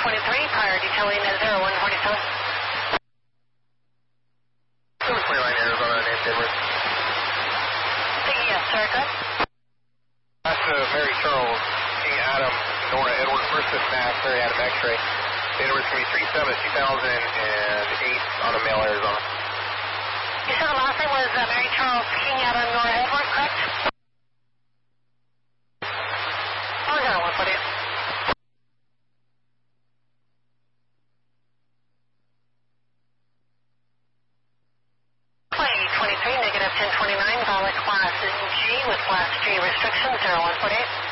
prior detailing at 0147. 729 Arizona, named Edwards. Yes, sir, good. That's Mary Charles, King Adam, Nora Edwards, first and Max, Mary Adam X-ray. Edwards can be 37-2008 on a male Arizona. You said the last name was Mary Charles, King Adam, Nora Edwards, correct? Oh, yeah, 148. 23, negative 1029, valid class G with class G restrictions, 0148.